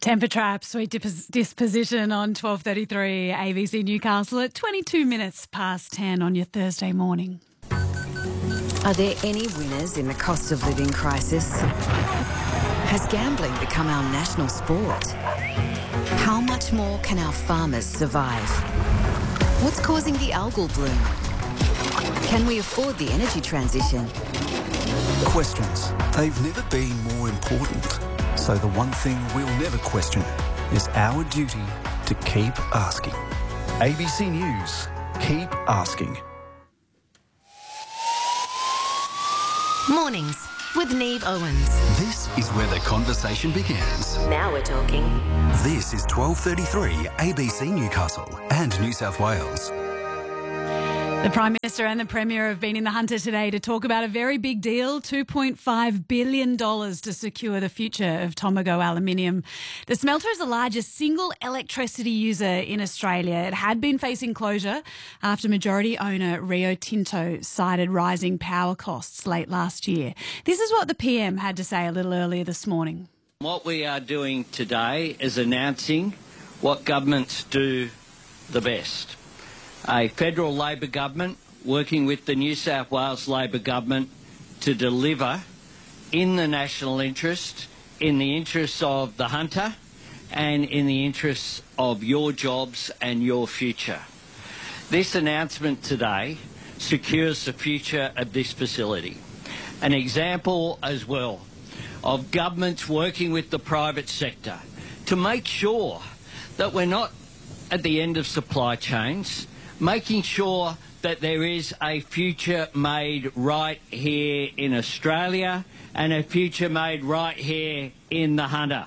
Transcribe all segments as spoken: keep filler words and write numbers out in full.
Temper trap, sweet dipos- disposition on twelve thirty-three A B C Newcastle at twenty-two minutes past ten on your Thursday morning. Are there any winners in the cost of living crisis? Has gambling become our national sport? How much more can our farmers survive? What's causing the algal bloom? Can we afford the energy transition? Questions. They've never been more important. So the one thing we'll never question is our duty to keep asking. A B C News. Keep asking. Mornings with Neve Owens. This is where the conversation begins. Now we're talking. This is twelve thirty-three A B C Newcastle and New South Wales. The Prime Minister and the Premier have been in the Hunter today to talk about a very big deal, two point five billion dollars to secure the future of Tomago Aluminium. The smelter is the largest single electricity user in Australia. It had been facing closure after majority owner Rio Tinto cited rising power costs late last year. This is what the P M had to say a little earlier this morning. What we are doing today is announcing what governments do the best. A federal Labor government working with the New South Wales Labor government to deliver in the national interest, in the interests of the Hunter and in the interests of your jobs and your future. This announcement today secures the future of this facility. An example as well of governments working with the private sector to make sure that we're not at the end of supply chains, making sure that there is a future made right here in Australia and a future made right here in the Hunter.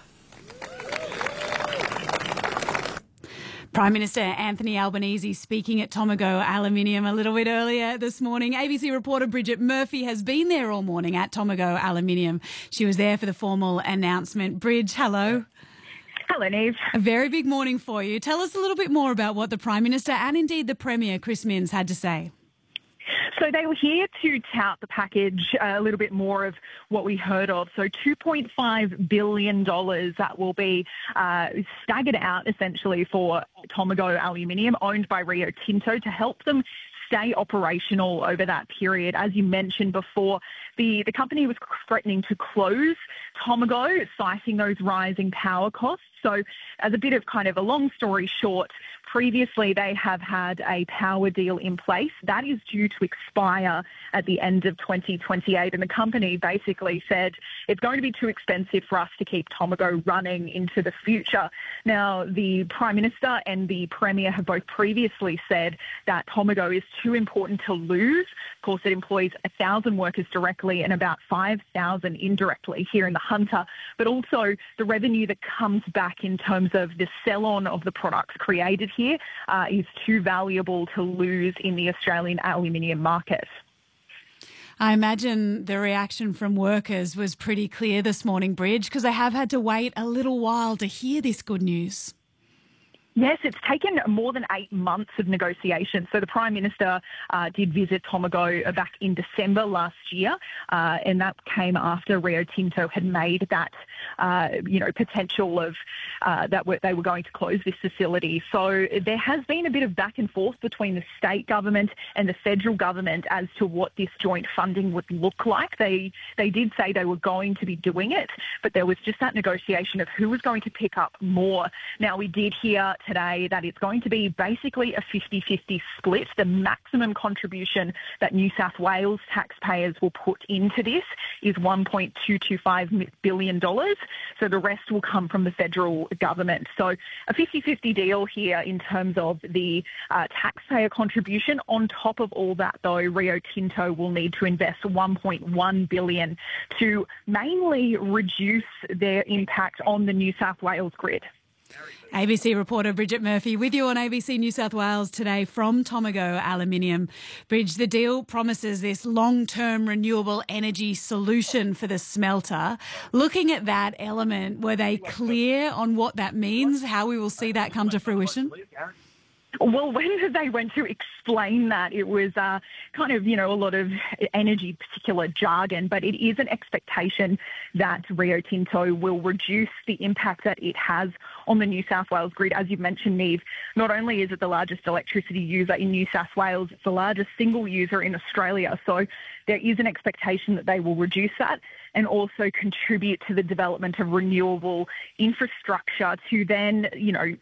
Prime Minister Anthony Albanese speaking at Tomago Aluminium a little bit earlier this morning. A B C reporter Bridget Murphy has been there all morning at Tomago Aluminium. She was there for the formal announcement. Bridge, hello. Hello, Neve. A very big morning for you. Tell us a little bit more about what the Prime Minister and indeed the Premier, Chris Minns, had to say. So they were here to tout the package, uh, a little bit more of what we heard of. So two point five billion dollars that will be uh, staggered out essentially for Tomago Aluminium, owned by Rio Tinto, to help them stay operational over that period. As you mentioned before, the, the company was threatening to close Tomago, citing those rising power costs. So as a bit of kind of a long story short, previously they have had a power deal in place that is due to expire at the end of twenty twenty-eight, and the company basically said it's going to be too expensive for us to keep Tomago running into the future. Now, the Prime Minister and the Premier have both previously said that Tomago is too important to lose. Of course, it employs one thousand workers directly and about five thousand indirectly here in the Hunter, but also the revenue that comes back in terms of the sell-on of the products created here uh, is too valuable to lose in the Australian aluminium market. I imagine the reaction from workers was pretty clear this morning, Bridge, because they have had to wait a little while to hear this good news. Yes, it's taken more than eight months of negotiation. So the Prime Minister uh, did visit Tomago back in December last year, uh, and that came after Rio Tinto had made that, uh, you know, potential of uh, that they were going to close this facility. So there has been a bit of back and forth between the state government and the federal government as to what this joint funding would look like. They they did say they were going to be doing it, but there was just that negotiation of who was going to pick up more. Now, we did hear today that it's going to be basically a fifty-fifty split. The maximum contribution that New South Wales taxpayers will put into this is one point two two five billion dollars. So the rest will come from the federal government. So a fifty-fifty deal here in terms of the uh, taxpayer contribution. On top of all that, though, Rio Tinto will need to invest one point one billion dollars to mainly reduce their impact on the New South Wales grid. A B C reporter Bridget Murphy with you on A B C New South Wales today from Tomago Aluminium. Bridge, the deal promises this long-term renewable energy solution for the smelter. Looking at that element, were they clear on what that means, how we will see that come to fruition? Well, when they went to explain that, it was uh, kind of, you know, a lot of energy particular jargon, but it is an expectation that Rio Tinto will reduce the impact that it has on the New South Wales grid. As you've mentioned, Neve, not only is it the largest electricity user in New South Wales, it's the largest single user in Australia. So there is an expectation that they will reduce that and also contribute to the development of renewable infrastructure to then, you know,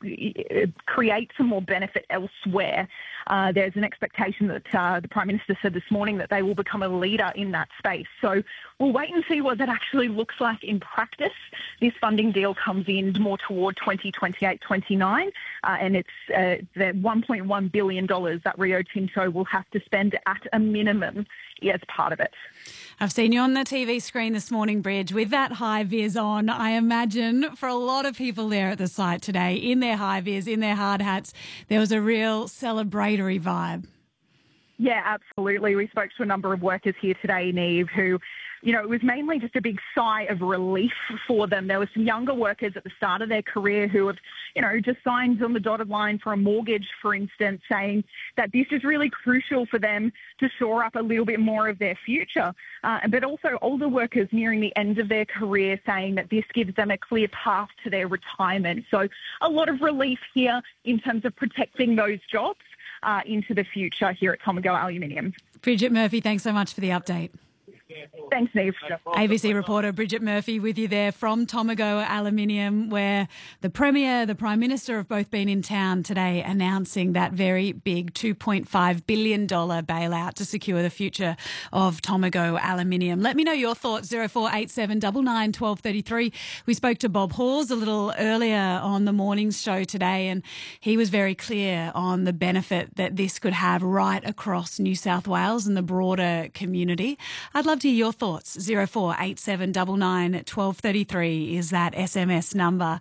create some more benefit elsewhere. Uh, there's an expectation that uh, the Prime Minister said this morning that they will become a leader in that space. So we'll wait and see what that actually looks like in practice. This funding deal comes in more toward twenty twenty-eight twenty-nine, uh, and it's uh, the one point one billion dollars that Rio Tinto will have to spend at a minimum as part of it. I've seen you on the T V screen this morning, Bridge, with that high-vis on. I imagine for a lot of people there at the site today, in their high-vis, in their hard hats, there was a real celebratory vibe. Yeah, absolutely. We spoke to a number of workers here today, Neve, who, you know, it was mainly just a big sigh of relief for them. There were some younger workers at the start of their career who have, you know, just signed on the dotted line for a mortgage, for instance, saying that this is really crucial for them to shore up a little bit more of their future. Uh, but also older workers nearing the end of their career saying that this gives them a clear path to their retirement. So a lot of relief here in terms of protecting those jobs uh, into the future here at Tomago Aluminium. Bridget Murphy, thanks so much for the update. Thanks, Neve. A B C reporter Bridget Murphy with you there from Tomago Aluminium, where the Premier, the Prime Minister have both been in town today announcing that very big two point five billion dollars bailout to secure the future of Tomago Aluminium. Let me know your thoughts, zero four eight seven nine nine one two three three. We spoke to Bob Hawes a little earlier on the morning's show today, and he was very clear on the benefit that this could have right across New South Wales and the broader community. I'd love to hear your thoughts. zero four eight seven nine nine one two three three is that S M S number.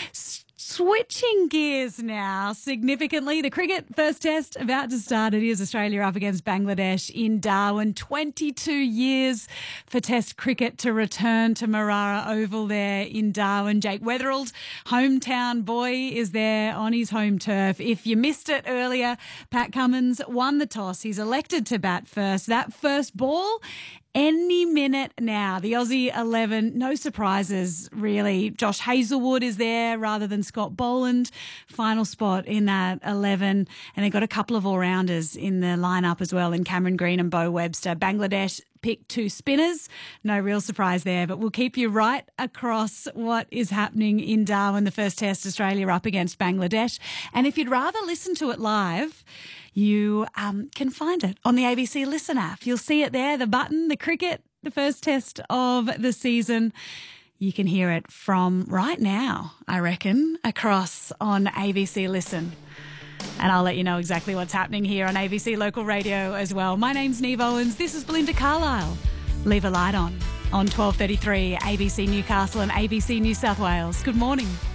Switching gears now significantly, the cricket first test about to start. It is Australia up against Bangladesh in Darwin. twenty-two years for test cricket to return to Marara Oval there in Darwin. Jake Weatherald, hometown boy, is there on his home turf. If you missed it earlier, Pat Cummins won the toss. He's elected to bat first. That first ball, any minute now. The Aussie eleven, no surprises really. Josh Hazelwood is there rather than Scott Boland. Final spot in that eleven. And they've got a couple of all-rounders in the lineup as well in Cameron Green and Beau Webster. Bangladesh picked two spinners. No real surprise there, but we'll keep you right across what is happening in Darwin. The first test, Australia up against Bangladesh. And if you'd rather listen to it live, you um, can find it on the A B C Listen app. You'll see it there, the button, the cricket, the first test of the season. You can hear it from right now, I reckon, across on A B C Listen. And I'll let you know exactly what's happening here on A B C Local Radio as well. My name's Neve Owens. This is Belinda Carlisle. Leave a light on on twelve thirty-three A B C Newcastle and A B C New South Wales. Good morning.